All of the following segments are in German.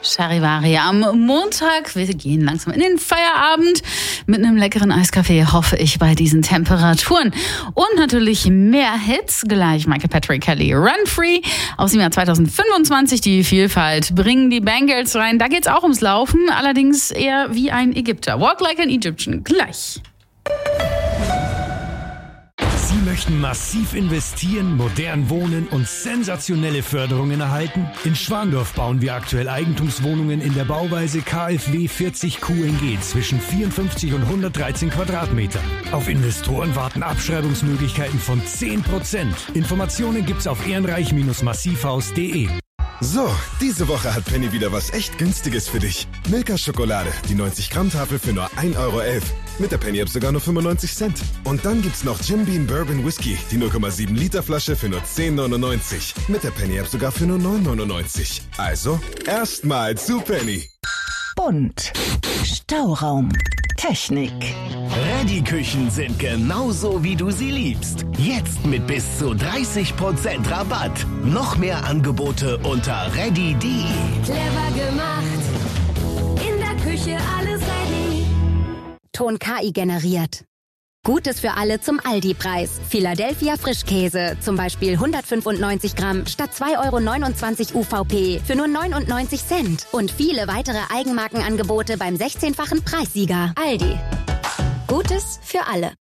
Charivari am Montag. Wir gehen langsam in den Feierabend mit einem leckeren Eiskaffee, hoffe ich, bei diesen Temperaturen. Und natürlich mehr Hits. Gleich Michael Patrick Kelly, Run Free aus dem Jahr 2025. Die Vielfalt bringen die Bengals rein. Da geht's auch ums Laufen, allerdings eher wie ein Ägypter. Walk like an Egyptian. Gleich. Sie möchten massiv investieren, modern wohnen und sensationelle Förderungen erhalten? In Schwandorf bauen wir aktuell Eigentumswohnungen in der Bauweise KfW 40 QNG zwischen 54 und 113 Quadratmetern. Auf Investoren warten Abschreibungsmöglichkeiten von 10%. Informationen gibt's auf ehrenreich-massivhaus.de. So, diese Woche hat Penny wieder was echt Günstiges für dich. Milka Schokolade, die 90-Gramm-Tafel für nur 1,11 € Mit der Penny-App sogar nur 95 Cent. Und dann gibt's noch Jim Beam Bourbon Whisky, die 0,7 Liter Flasche für nur 10,99 €. Mit der Penny-App sogar für nur 9,99 €. Also, erstmal zu Penny. Bunt. Stauraum. Technik. Reddy-Küchen sind genauso, wie du sie liebst. Jetzt mit bis zu 30% Rabatt. Noch mehr Angebote unter reddy.de. Clever gemacht. In der Küche alles ready. Ton KI generiert. Gutes für alle zum Aldi-Preis. Philadelphia Frischkäse, zum Beispiel 195 Gramm statt 2,29 € UVP für nur 99 Cent. Und viele weitere Eigenmarkenangebote beim 16-fachen Preissieger. Aldi. Gutes für alle.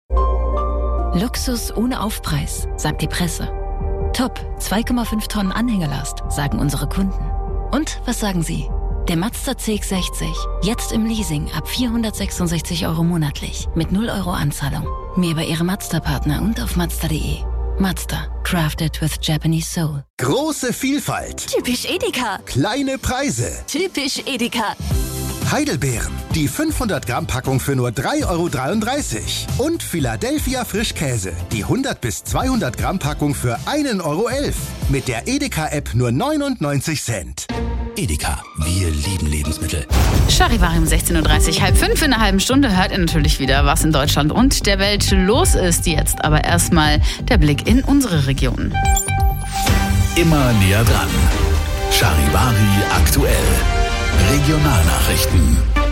Luxus ohne Aufpreis, sagt die Presse. Top, 2,5 Tonnen Anhängerlast, sagen unsere Kunden. Und was sagen Sie? Der Mazda CX-60, jetzt im Leasing ab 466 € monatlich, mit 0 € Anzahlung. Mehr bei Ihrem Mazda-Partner und auf Mazda.de. Mazda, crafted with Japanese soul. Große Vielfalt. Typisch Edeka. Kleine Preise. Typisch Edeka. Heidelbeeren, die 500-Gramm-Packung für nur 3,33 € Und Philadelphia Frischkäse, die 100 bis 200-Gramm-Packung für 1,11 €. Mit der Edeka-App nur 99 Cent. Edeka, wir lieben Lebensmittel. Charivari um 16:30 Uhr, 4:30. In einer halben Stunde hört ihr natürlich wieder, was in Deutschland und der Welt los ist. Jetzt aber erstmal der Blick in unsere Region. Immer näher dran. Charivari aktuell. Regionalnachrichten.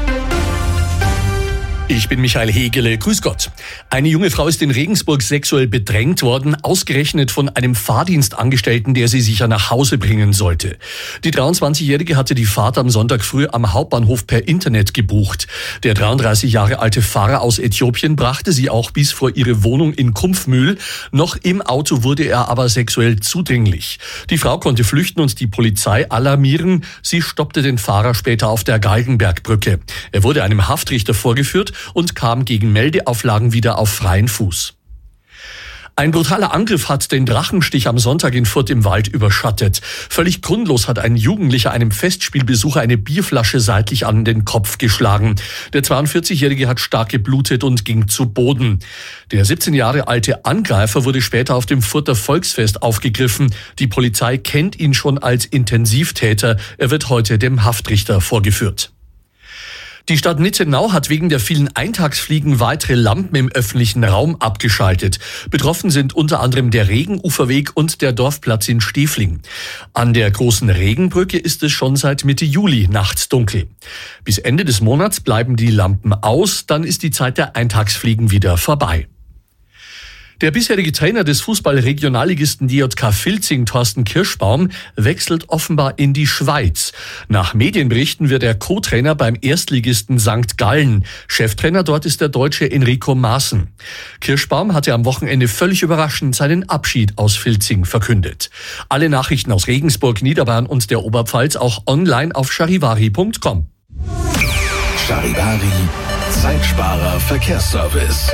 Ich bin Michael Hegele, grüß Gott. Eine junge Frau ist in Regensburg sexuell bedrängt worden, ausgerechnet von einem Fahrdienstangestellten, der sie sicher nach Hause bringen sollte. Die 23-Jährige hatte die Fahrt am Sonntag früh am Hauptbahnhof per Internet gebucht. Der 33 Jahre alte Fahrer aus Äthiopien brachte sie auch bis vor ihre Wohnung in Kumpfmühl. Noch im Auto wurde er aber sexuell zudringlich. Die Frau konnte flüchten und die Polizei alarmieren. Sie stoppte den Fahrer später auf der Galgenbergbrücke. Er wurde einem Haftrichter vorgeführt und kam gegen Meldeauflagen wieder auf freien Fuß. Ein brutaler Angriff hat den Drachenstich am Sonntag in Furth im Wald überschattet. Völlig grundlos hat ein Jugendlicher einem Festspielbesucher eine Bierflasche seitlich an den Kopf geschlagen. Der 42-Jährige hat stark geblutet und ging zu Boden. Der 17 Jahre alte Angreifer wurde später auf dem Further Volksfest aufgegriffen. Die Polizei kennt ihn schon als Intensivtäter. Er wird heute dem Haftrichter vorgeführt. Die Stadt Nittenau hat wegen der vielen Eintagsfliegen weitere Lampen im öffentlichen Raum abgeschaltet. Betroffen sind unter anderem der Regenuferweg und der Dorfplatz in Stefling. An der großen Regenbrücke ist es schon seit Mitte Juli nachts dunkel. Bis Ende des Monats bleiben die Lampen aus, dann ist die Zeit der Eintagsfliegen wieder vorbei. Der bisherige Trainer des Fußball-Regionalligisten DJK Vilzing, Thorsten Kirschbaum, wechselt offenbar in die Schweiz. Nach Medienberichten wird er Co-Trainer beim Erstligisten St. Gallen. Cheftrainer dort ist der Deutsche Enrico Maaßen. Kirschbaum hatte am Wochenende völlig überraschend seinen Abschied aus Vilzing verkündet. Alle Nachrichten aus Regensburg, Niederbayern und der Oberpfalz auch online auf charivari.com. Charivari, Zeitsparer Verkehrsservice.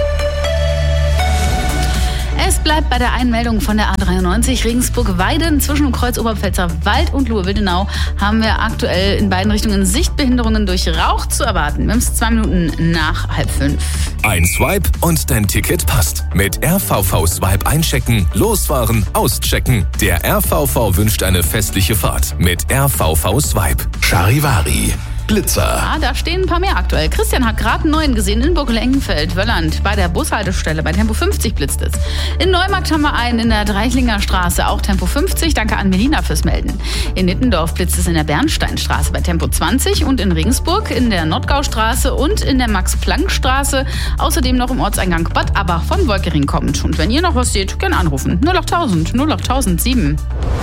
Es bleibt bei der Einmeldung von der A93 Regensburg-Weiden zwischen Kreuz Oberpfälzer Wald und Luhe-Wildenau haben wir aktuell in beiden Richtungen Sichtbehinderungen durch Rauch zu erwarten. Wir haben es 2 Minuten nach 4:30. Ein Swipe und dein Ticket passt. Mit RVV Swipe einchecken, losfahren, auschecken. Der RVV wünscht eine festliche Fahrt mit RVV Swipe. Charivari. Blitzer. Da stehen ein paar mehr aktuell. Christian hat gerade einen neuen gesehen in Burg-Lengenfeld, Wölland. Bei der Bushaltestelle bei Tempo 50 blitzt es. In Neumarkt haben wir einen in der Dreichlinger Straße, auch Tempo 50. Danke an Melina fürs Melden. In Nittendorf blitzt es in der Bernsteinstraße bei Tempo 20 und in Regensburg in der Nordgaustraße und in der Max-Planck-Straße. Außerdem noch im Ortseingang Bad Abbach von Wolkering kommt. Und wenn ihr noch was seht, gerne anrufen. 08000 08007.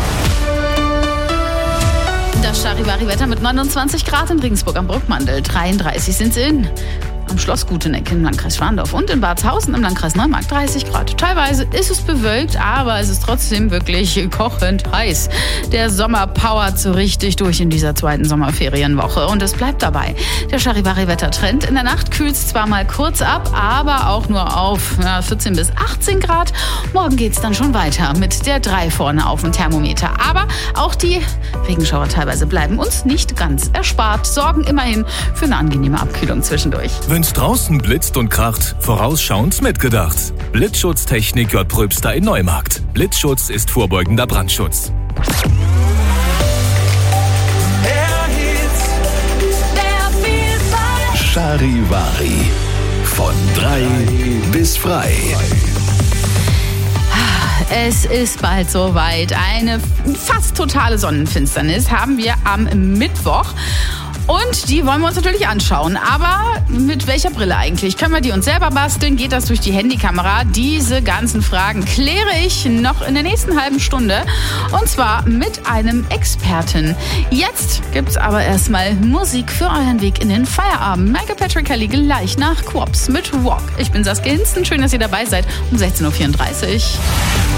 Das Charivari-Wetter mit 29 Grad in Regensburg am Bruckmandel. 33 sind es am Schloss Guteneck im Landkreis Schwandorf und in Bartshausen im Landkreis Neumarkt 30 Grad. Teilweise ist es bewölkt, aber es ist trotzdem wirklich kochend heiß. Der Sommer powert so richtig durch in dieser zweiten Sommerferienwoche und es bleibt dabei. Der Charivari-Wettertrend. In der Nacht kühlt es zwar mal kurz ab, aber auch nur auf 14 bis 18 Grad. Morgen geht es dann schon weiter mit der 3 vorne auf dem Thermometer. Aber auch die Regenschauer teilweise bleiben uns nicht ganz erspart, sorgen immerhin für eine angenehme Abkühlung zwischendurch. Wenn's draußen blitzt und kracht, vorausschauend mitgedacht. Blitzschutztechnik J. Pröbster in Neumarkt. Blitzschutz ist vorbeugender Brandschutz. Charivari. Von 3 bis frei. Es ist bald soweit. Eine fast totale Sonnenfinsternis haben wir am Mittwoch. Und die wollen wir uns natürlich anschauen. Aber mit welcher Brille eigentlich? Können wir die uns selber basteln? Geht das durch die Handykamera? Diese ganzen Fragen kläre ich noch in der nächsten halben Stunde. Und zwar mit einem Experten. Jetzt gibt's aber erstmal Musik für euren Weg in den Feierabend. Michael Patrick Kelly gleich nach Quops mit Walk. Ich bin Saskia Hinzen. Schön, dass ihr dabei seid um 16.34 Uhr.